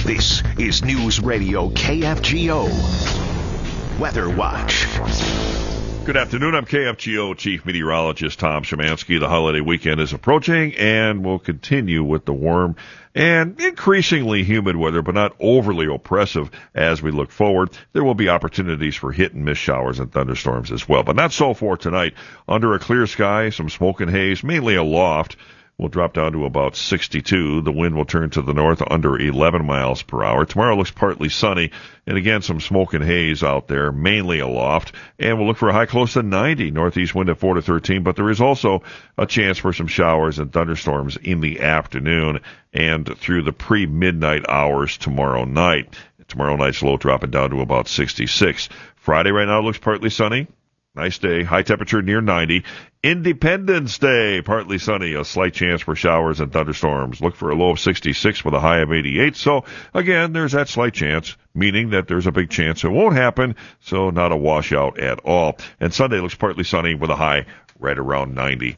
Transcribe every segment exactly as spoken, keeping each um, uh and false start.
This is News Radio K F G O Weather Watch. Good afternoon. I'm K F G O Chief Meteorologist Tom Szymanski. The holiday weekend is approaching, and we'll continue with the warm and increasingly humid weather, but not overly oppressive as we look forward. There will be opportunities for hit and miss showers and thunderstorms as well, but not so for tonight. Under a clear sky, some smoke and haze, mainly aloft. Will drop down to about sixty-two. The wind will turn to the north under eleven miles per hour. Tomorrow looks partly sunny, and again some smoke and haze out there, mainly aloft. And we'll look for a high close to ninety. Northeast wind at four to thirteen, but there is also a chance for some showers and thunderstorms in the afternoon and through the pre-midnight hours tomorrow night. Tomorrow night's low dropping down to about sixty-six. Friday right now looks partly sunny. Nice day. High temperature near ninety. Independence Day, partly sunny. A slight chance for showers and thunderstorms. Look for a low of sixty-six with a high of eighty-eight. So, again, there's that slight chance, meaning that there's a big chance it won't happen, so not a washout at all. And Sunday looks partly sunny with a high right around ninety.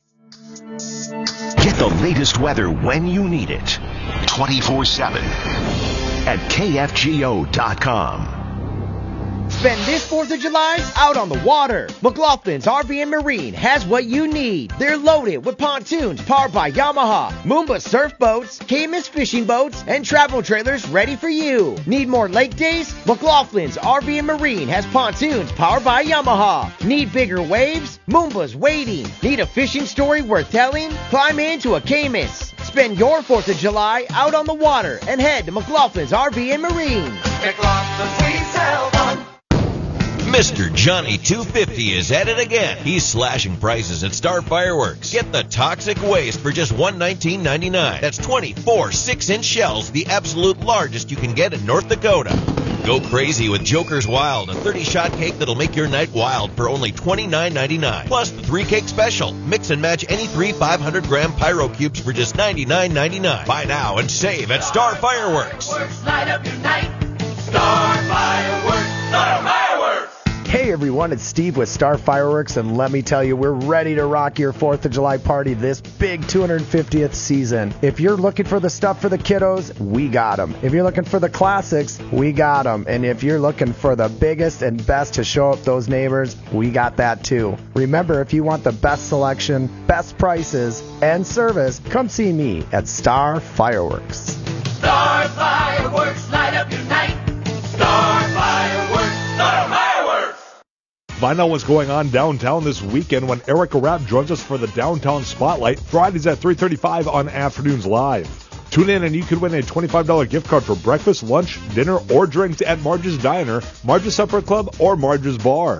Get the latest weather when you need it. twenty-four seven at K F G O dot com. Spend this fourth of July out on the water. McLaughlin's R V and Marine has what you need. They're loaded with pontoons powered by Yamaha, Moomba surf boats, Caymas fishing boats, and travel trailers ready for you. Need more lake days? McLaughlin's R V and Marine has pontoons powered by Yamaha. Need bigger waves? Moomba's waiting. Need a fishing story worth telling? Climb into a Caymas. Spend your fourth of July out on the water and head to McLaughlin's R V and Marine. McLaughlin's, we sell fun. Mister Johnny two fifty is at it again. He's slashing prices at Star Fireworks. Get the Toxic Waste for just one hundred nineteen dollars and ninety-nine cents. That's twenty-four six-inch shells, the absolute largest you can get in North Dakota. Go crazy with Joker's Wild, a thirty-shot cake that'll make your night wild for only twenty-nine ninety-nine. Plus the three-cake special. Mix and match any three five hundred gram Pyro Cubes for just ninety-nine ninety-nine. Buy now and save at Star Fireworks. Light up your night. Star Fireworks. Star Fireworks. Hey everyone, it's Steve with Star Fireworks, and let me tell you, we're ready to rock your fourth of July party this big two hundred fiftieth season. If you're looking for the stuff for the kiddos, we got them. If you're looking for the classics, we got them. And if you're looking for the biggest and best to show up those neighbors, we got that too. Remember, if you want the best selection, best prices, and service, come see me at Star Fireworks. Star Fireworks, light up your night. Star Fireworks, Star Fireworks. Find out what's going on downtown this weekend when Erica Rapp joins us for the Downtown Spotlight, Fridays at three thirty-five on Afternoons Live. Tune in and you could win a twenty-five dollars gift card for breakfast, lunch, dinner, or drinks at Marge's Diner, Marge's Supper Club, or Marge's Bar.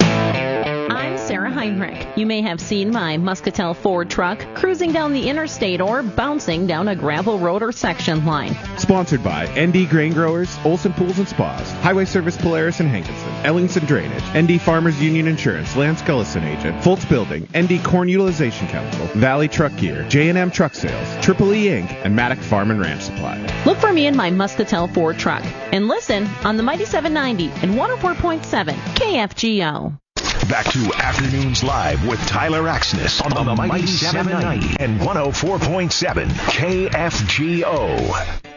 I'm Sarah Heinrich. You may have seen my Muscatel Ford truck cruising down the interstate or bouncing down a gravel road or section line. Sponsored by N D Grain Growers, Olson Pools and Spas, Highway Service Polaris and Hankinson, Ellingson Drainage, N D Farmers Union Insurance, Lance Gullison Agent, Foltz Building, N D Corn Utilization Chemical, Valley Truck Gear, J and M Truck Sales, Triple E Incorporated, and Maddock Farm and Ranch Supply. Look for me in my Muscatel Ford truck and listen on the Mighty seven ninety and one oh four point seven K F G O. Back to Afternoons Live with Tyler Axness on the Mighty seven ninety and one oh four point seven K F G O.